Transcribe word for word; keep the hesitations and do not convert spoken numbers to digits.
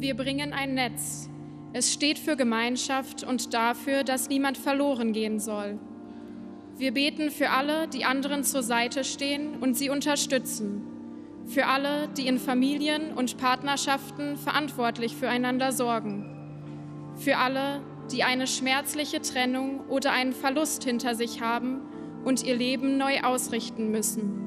Wir bringen ein Netz. Es steht für Gemeinschaft und dafür, dass niemand verloren gehen soll. Wir beten für alle, die anderen zur Seite stehen und sie unterstützen. Für alle, die in Familien und Partnerschaften verantwortlich füreinander sorgen. Für alle, die eine schmerzliche Trennung oder einen Verlust hinter sich haben und ihr Leben neu ausrichten müssen.